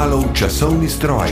Aktualov časovni stroj.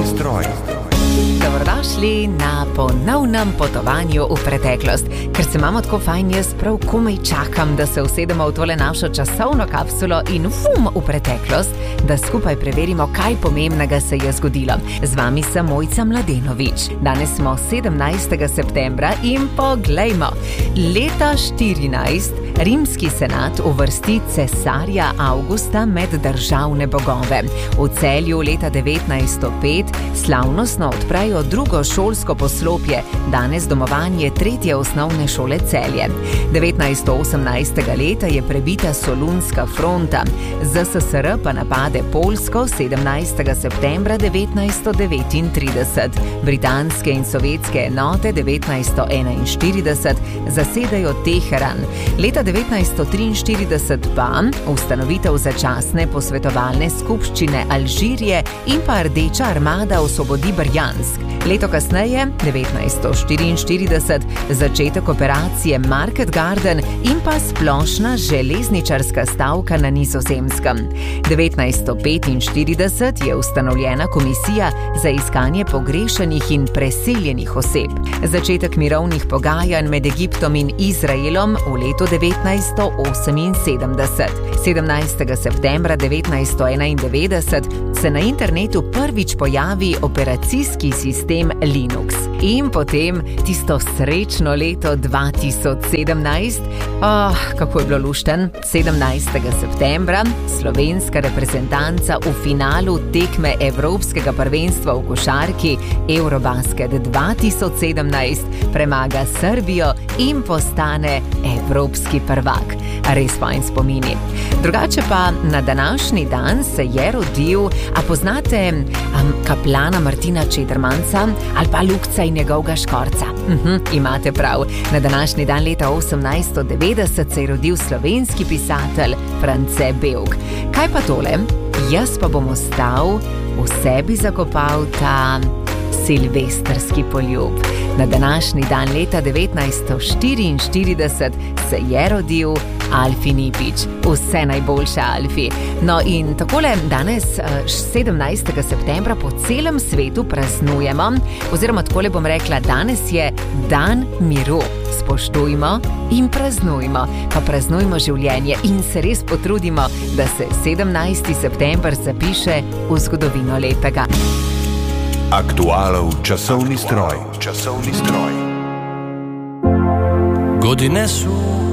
Dobrodošli na ponovnem potovanju v preteklost. Ker se imamo tako fajn, jaz prav komaj čakam, da se usedemo v tole našo časovno kapsulo in v preteklost, da skupaj preverimo, kaj pomembnega se je zgodilo. Z vami sem Mojca Mladenovič. Danes smo 17. septembra in poglejmo. Leta 14 Rimski senat uvrsti cesarja Avgusta med državne bogove. V Celju leta 1905 slavnostno odprejo drugo šolsko poslopje, danes domovanje 3. osnovne šole Celje. 1918. leta je prebita Solunska fronta, ZSSR pa napade Poljsko 17. septembra 1939. Britanske in sovjetske enote 1941 zasedajo Teheran. Leta 1943 pa ustanovitev začasne posvetovalne skupščine Alžirije in pa Rdeča armada osvobodi Brjansk. Leto kasneje, 1944, začetek operacije Market Garden in pa splošna železničarska stavka na Nizozemskem. 1945 je ustanovljena komisija za iskanje pogrešanih in preseljenih oseb. Začetek mirovnih pogajanj med Egiptom in Izraelom v letu 1978. 17. septembra 1991 se na internetu prvič pojavi operacijski sistem Linux. In potem tisto srečno leto 2017. Kako je bilo lušten. 17. septembra slovenska reprezentanca v finalu tekme Evropskega prvenstva v košarki Eurobasket 2017 premaga Srbijo in postane evropski prvak. Res fajn spomini. Drugače pa na današnji dan se je rodil, a poznate kaplana Martina Čedermanca ali pa Lukca in njegovega škorca? Imate prav. Na današnji dan leta 1890 se je rodil slovenski pisatelj France Bevk. Kaj pa tole? Jaz pa bom ostal, v sebi zakopal ta silvestrski poljub. Na današnji dan leta 1944 se je rodil Alfi Nipič. Vse najboljše, Alfi. No in takole danes, 17. septembra, po celem svetu praznujemo, oziroma takole bom rekla, danes je dan miru. Spoštujmo in praznujmo, pa praznujmo življenje in se res potrudimo, da se 17. september zapiše v zgodovino lepega. Aktualov časovni stroj. Godine su